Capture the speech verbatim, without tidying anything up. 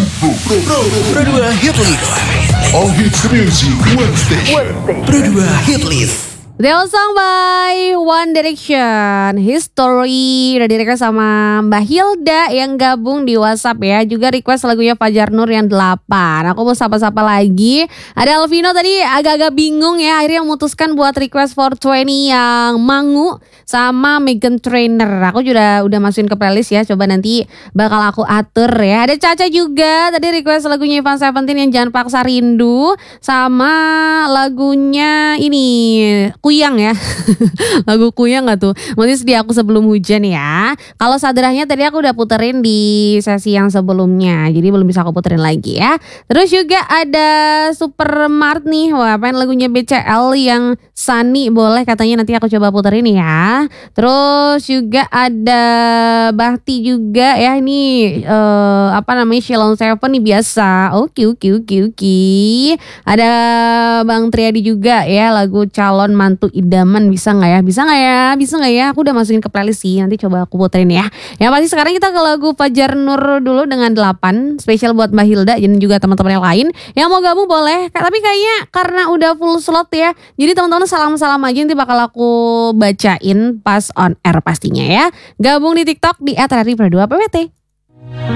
Pro dua Hit List. All hits music, one station. Pro dua Hit List. The song by One Direction, History, udah di-request sama Mbak Hilda yang gabung di WhatsApp ya. Juga request lagunya Fajar Nur yang delapan. Aku mau sapa-sapa lagi. Ada Alvino tadi agak-agak bingung ya, akhirnya memutuskan buat request for twenty yang Mangu sama Meghan Trainor. Aku juga udah masukin ke playlist ya, coba nanti bakal aku atur ya. Ada Caca juga tadi request lagunya Ivan Seventeen yang Jangan Paksa Rindu, sama lagunya ini Kuyang ya. Lagu Kuyang gak tuh? Masih sedia Aku Sebelum Hujan ya. Kalau sadrahnya tadi aku udah puterin di sesi yang sebelumnya, jadi belum bisa aku puterin lagi ya. Terus juga ada Supermart nih. Wah, pengen lagunya B C L yang Sunny, boleh katanya nanti aku coba puterin ya. Terus juga ada Bahti juga ya. Ini uh, apa namanya, Shilon Seven nih biasa. Oke oke oke oke. Ada Bang Triadi juga ya, lagu Calon Mantu Idaman. Bisa gak ya? Bisa gak ya? Bisa gak ya? Aku udah masukin ke playlist sih, nanti coba aku puterin ya. Yang pasti sekarang kita ke lagu Fajar Nur dulu dengan delapan. Spesial buat Mbak Hilda dan juga teman-teman yang lain. Yang mau gabung boleh, tapi kayaknya karena udah full slot ya, jadi teman-teman salam-salam aja, nanti bakal aku bacain pas on air pastinya ya. Gabung di TikTok di et radio dua P W T.